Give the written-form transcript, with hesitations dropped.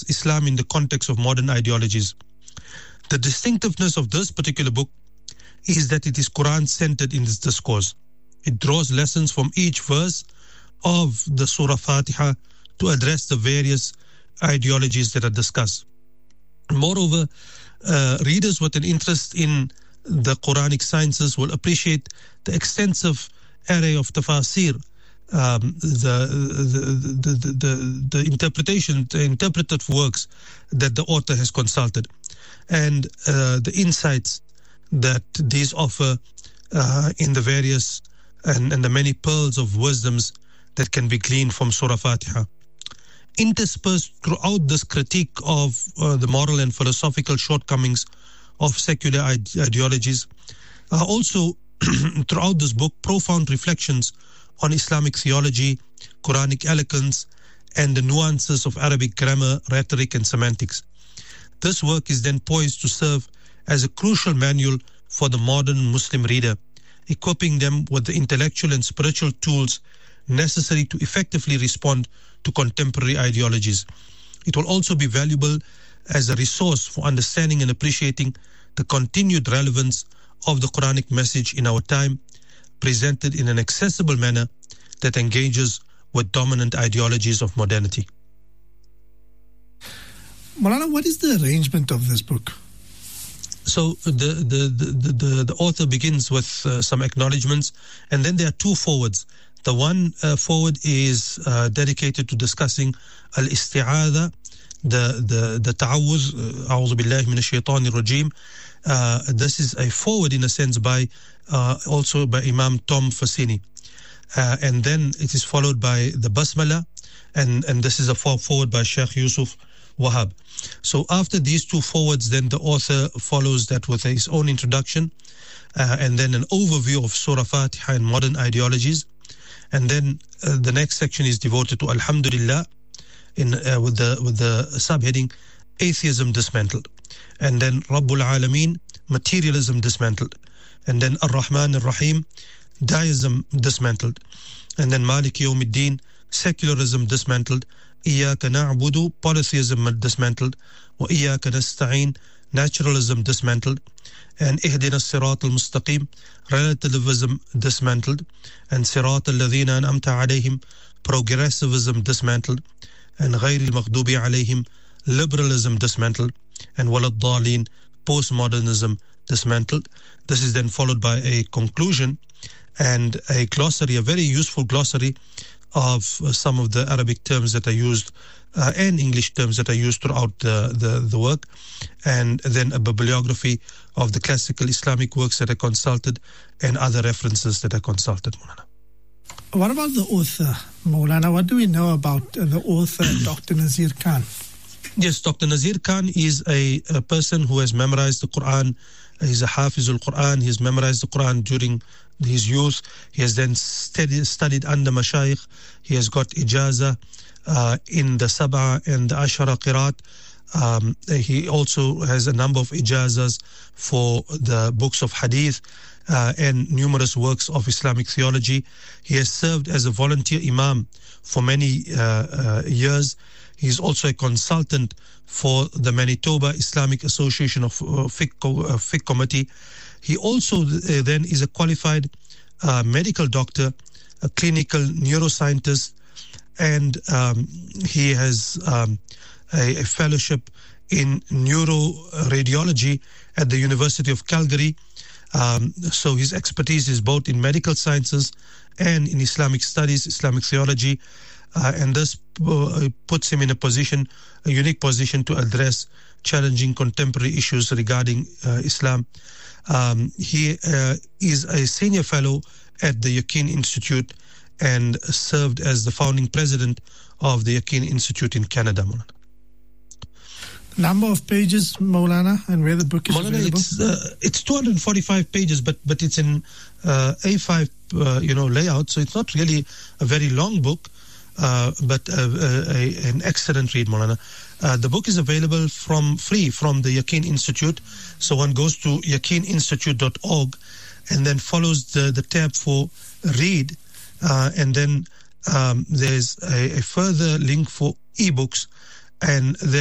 discuss Islam in the context of modern ideologies. The distinctiveness of this particular book is that it is Quran-centered in its discourse. It draws lessons from each verse of the Surah Fatiha to address the various ideologies that are discussed. Moreover, readers with an interest in the Quranic sciences will appreciate the extensive array of tafasir, the interpretation, the interpretive works that the author has consulted, and the insights that these offer in the various and the many pearls of wisdoms that can be gleaned from Surah Fatiha. Interspersed throughout this critique of the moral and philosophical shortcomings of secular ideologies are also throughout this book profound reflections on Islamic theology, Quranic eloquence, and the nuances of Arabic grammar, rhetoric, and semantics. This work is then poised to serve as a crucial manual for the modern Muslim reader, equipping them with the intellectual and spiritual tools necessary to effectively respond to contemporary ideologies. It will also be valuable as a resource for understanding and appreciating the continued relevance of the Quranic message in our time, presented in an accessible manner that engages with dominant ideologies of modernity. Maulana, what is the arrangement of this book? So the author begins with some acknowledgements, and then there are two forwards. The one forward is dedicated to discussing al-isti'adha, the ta'awuz, a'udhu billahi minash shaitanir rajim. This is a forward in a sense by also by Imam Tom Fassini. And then it is followed by the basmala, and this is a forward by Sheikh Yusuf Wahab. So after these two forwards, then the author follows that with his own introduction, and then an overview of Surah Fatiha and modern ideologies. And then the next section is devoted to Alhamdulillah with the subheading Atheism Dismantled. And then Rabbul Alameen, Materialism Dismantled. And then Ar-Rahman Ar-Rahim, Deism Dismantled. And then Malik Yawmiddin, Secularism Dismantled. Iyaka Na'budu, Polytheism Dismantled. Wa Iyaka Nasta'in, Naturalism Dismantled. And Ihdina Sirat al-Mustaqim, Relativism Dismantled. And Sirat al-Ladhina An'amta Alayhim, Progressivism Dismantled. And Ghayri al-Maghdubi Alayhim, Liberalism Dismantled. And Walad Dhalin, Postmodernism Dismantled. This is then followed by a conclusion and a glossary, a very useful glossary of some of the Arabic terms that are used and English terms that are used throughout the work, and then a bibliography of the classical Islamic works that are consulted and other references that are consulted. Maulana. What about the author, Maulana? What do we know about the author, Dr. Nazir Khan? Yes, Dr. Nazir Khan is a person who has memorized the Quran. He's a Hafizul Quran. He has memorized the Quran during his youth. He has then studied under Mashayikh. He has got Ijaza in the Sab'a and the Ashara Qiraat. He also has a number of Ijazas for the books of Hadith and numerous works of Islamic theology. He has served as a volunteer Imam for many years. He is also a consultant for the Manitoba Islamic Association of Fiqh Committee. He also then is a qualified medical doctor, a clinical neuroscientist, and he has a fellowship in neuroradiology at the University of Calgary. So his expertise is both in medical sciences and in Islamic studies, Islamic theology, and this puts him in a unique position to address challenging contemporary issues regarding Islam. He is a senior fellow at the Yaqeen Institute and served as the founding president of the Yaqeen Institute in Canada. Number of pages, Maulana, and where the book is Maulana, available? It's 245 pages, but it's in A5 layout, so it's not really a very long book, but an excellent read, Maulana. The book is available free from the Yaqeen Institute, so one goes to yaqeeninstitute.org and then follows the tab for read, and then there's a further link for ebooks, and there